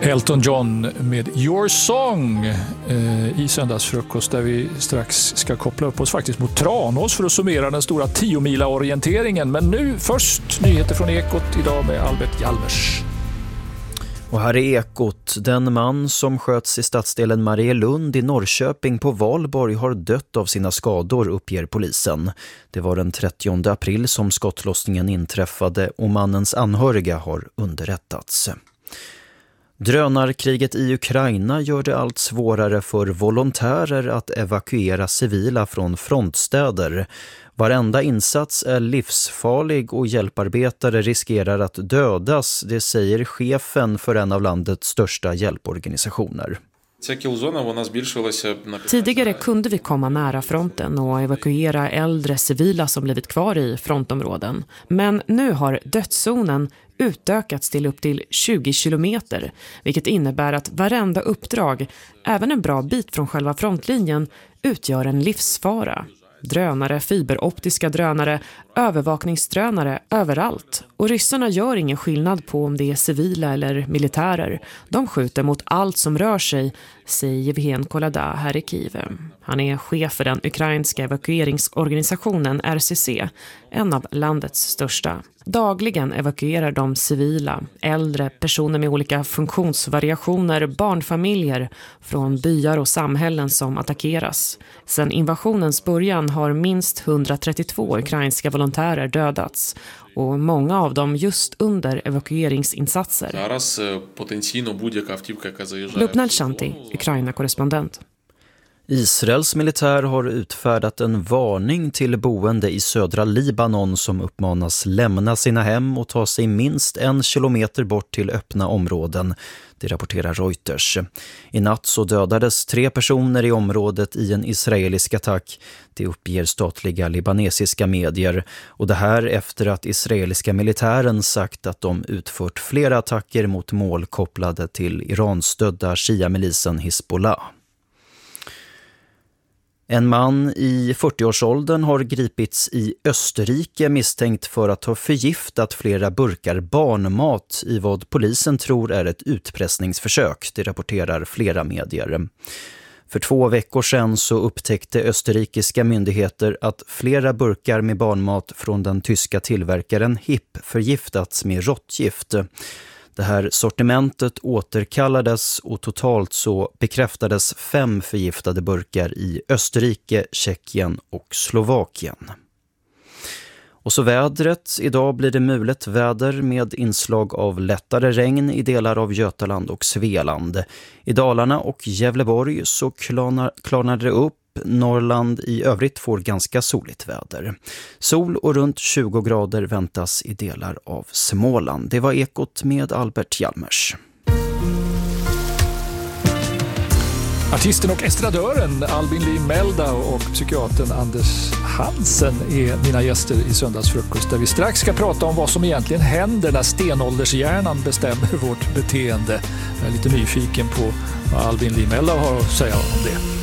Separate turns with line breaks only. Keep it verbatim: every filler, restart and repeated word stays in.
Elton John med Your Song eh, i söndagsfrukost, där vi strax ska koppla upp oss faktiskt mot Tranås för att summera den stora tio-mila-orienteringen. Men nu först nyheter från Ekot idag med Albert Hjalmers.
Och här är Ekot. Den man som sköts i stadsdelen Marielund i Norrköping på Valborg har dött av sina skador, uppger polisen. Det var den trettionde april som skottlossningen inträffade och mannens anhöriga har underrättats. Drönarkriget i Ukraina gör det allt svårare för volontärer att evakuera civila från frontstäder. Varenda insats är livsfarlig och hjälparbetare riskerar att dödas, det säger chefen för en av landets största hjälporganisationer.
Tidigare kunde vi komma nära fronten och evakuera äldre civila som blivit kvar i frontområden. Men nu har dödszonen utökats till upp till tjugo kilometer, vilket innebär att varenda uppdrag, även en bra bit från själva frontlinjen, utgör en livsfara. Drönare, fiberoptiska drönare, övervakningsdrönare överallt. Och ryssarna gör ingen skillnad på om det är civila eller militärer. De skjuter mot allt som rör sig, säger Yevhen Kolada här i Kiev. Han är chef för den ukrainska evakueringsorganisationen R C C, en av landets största. Dagligen evakuerar de civila, äldre, personer med olika funktionsvariationer, barnfamiljer från byar och samhällen som attackeras. Sedan invasionens början har minst hundratrettiotvå ukrainska volontärer dödats och många av dem just under evakueringsinsatser. Lubna Shanti, Ukraina-korrespondent.
Israels militär har utfärdat en varning till boende i södra Libanon som uppmanas lämna sina hem och ta sig minst en kilometer bort till öppna områden. Det rapporterar Reuters. I natt så dödades tre personer i området i en israelisk attack. Det uppger statliga libanesiska medier. Och det här efter att israeliska militären sagt att de utfört flera attacker mot mål kopplade till Iranstödda Shia-milisen Hezbollah. En man i fyrtioårsåldern har gripits i Österrike misstänkt för att ha förgiftat flera burkar barnmat i vad polisen tror är ett utpressningsförsök, det rapporterar flera medier. För två veckor sedan så upptäckte österrikiska myndigheter att flera burkar med barnmat från den tyska tillverkaren H I P förgiftats med råttgift. Det här sortimentet återkallades och totalt så bekräftades fem förgiftade burkar i Österrike, Tjeckien och Slovakien. Och så vädret. Idag blir det mulet väder med inslag av lättare regn i delar av Götaland och Svealand. I Dalarna och Gävleborg så klarnar, klarnar det upp. Norrland i övrigt får ganska soligt väder. Sol och runt tjugo grader väntas i delar av Småland. Det var Ekot med Albert Hjalmers.
Artisten och estradören Albin Lee Meldau och psykiatern Anders Hansen är mina gäster i söndagsfrukost, där vi strax ska prata om vad som egentligen händer när stenåldershjärnan bestämmer vårt beteende. Jag är lite nyfiken på vad Albin Lee Meldau har att säga om det.